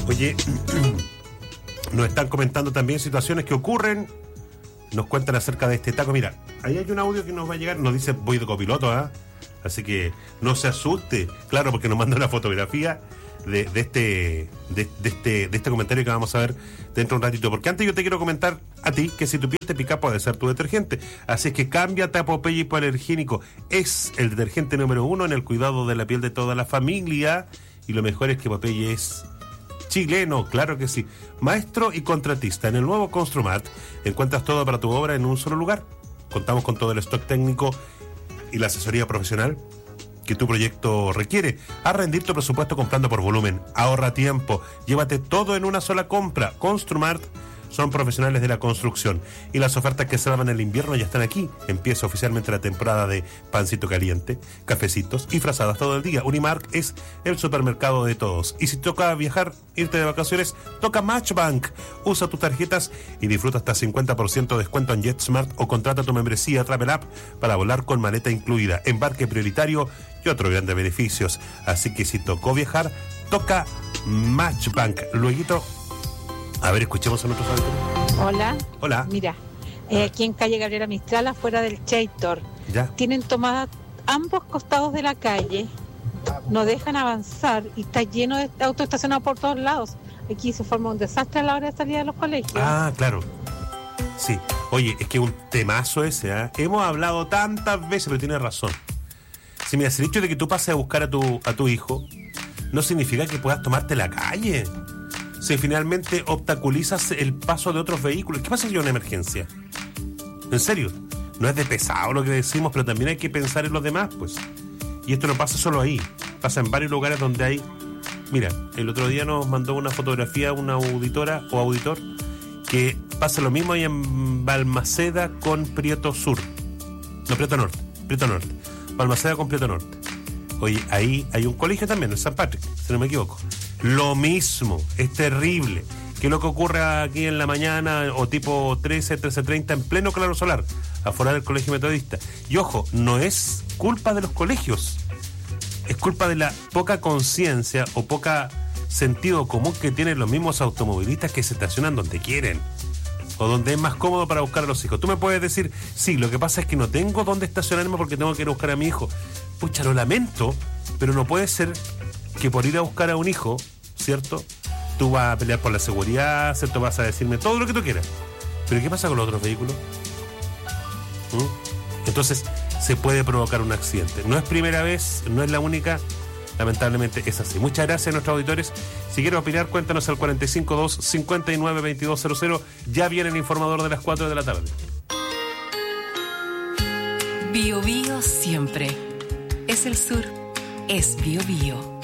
Oye, nos están comentando también situaciones que ocurren. Nos cuentan acerca de este taco. Mira, ahí hay un audio que nos va a llegar. Nos dice voy de copiloto, ¿ah? Así que no se asuste. Claro, porque nos manda una fotografía de este comentario que vamos a ver dentro de un ratito. Porque antes yo te quiero comentar a ti que si tu piel te pica puede ser tu detergente. Así es que cámbiate a Popeye Hipoalergénico. Es el detergente número 1 en el cuidado de la piel de toda la familia. Y lo mejor es que Popeye es chileno, claro que sí. Maestro y contratista. En el nuevo Construmart encuentras todo para tu obra en un solo lugar. Contamos con todo el stock técnico y la asesoría profesional que tu proyecto requiere. A rendir tu presupuesto comprando por volumen. Ahorra tiempo. Llévate todo en una sola compra. Construmart son profesionales de la construcción. Y las ofertas que se daban en el invierno ya están aquí. Empieza oficialmente la temporada de pancito caliente, cafecitos y frazadas todo el día. Unimark es el supermercado de todos. Y si toca viajar, irte de vacaciones, toca Matchbank. Usa tus tarjetas y disfruta hasta 50% de descuento en JetSmart o contrata tu membresía Travel App para volar con maleta incluida, embarque prioritario y otros grandes beneficios. Así que si tocó viajar, toca Matchbank. Lueguito, a ver, escuchemos a nuestros auditores. Hola. Hola. Mira, aquí en calle Gabriela Mistral, afuera del Chaitor, Ya. tienen tomadas ambos costados de la calle, no dejan avanzar y está lleno de autos estacionados por todos lados. Aquí se forma un desastre a la hora de salir de los colegios. Ah, claro. Sí. Oye, es que un temazo ese, ¿eh? Hemos hablado tantas veces, pero tienes razón. Si mira, el hecho de que tú pases a buscar a tu hijo no significa que puedas tomarte la calle. Si finalmente obstaculizas el paso de otros vehículos, ¿qué pasa si hay una emergencia? En serio, no es de pesado lo que decimos, pero también hay que pensar en los demás, pues. Y esto no pasa solo ahí, pasa en varios lugares donde hay... Mira, el otro día nos mandó una fotografía una auditora o auditor que pasa lo mismo ahí en Balmaceda con Prieto Sur. No, Prieto Norte. Balmaceda con Prieto Norte. Oye, ahí hay un colegio también, en San Patrick, si no me equivoco. Lo mismo, es terrible. ¿Qué es lo que ocurre aquí en la mañana o tipo 13:30 en pleno claro solar, afuera del colegio metodista? Y ojo, no es culpa de los colegios, es culpa de la poca conciencia o poca sentido común que tienen los mismos automovilistas que se estacionan donde quieren o donde es más cómodo para buscar a los hijos. Tú me puedes decir, sí, lo que pasa es que no tengo dónde estacionarme porque tengo que ir a buscar a mi hijo. Pucha, lo lamento, pero no puede ser que por ir a buscar a un hijo, ¿cierto?, tú vas a pelear por la seguridad, ¿cierto?, vas a decirme todo lo que tú quieras. Pero ¿qué pasa con los otros vehículos? Entonces se puede provocar un accidente. No es primera vez, no es la única, lamentablemente es así. Muchas gracias a nuestros auditores. Si quieres opinar, cuéntanos al 452-592200. Ya viene el informador de las 4 de la tarde. Bio Bio siempre. Es el sur, es Bio Bio.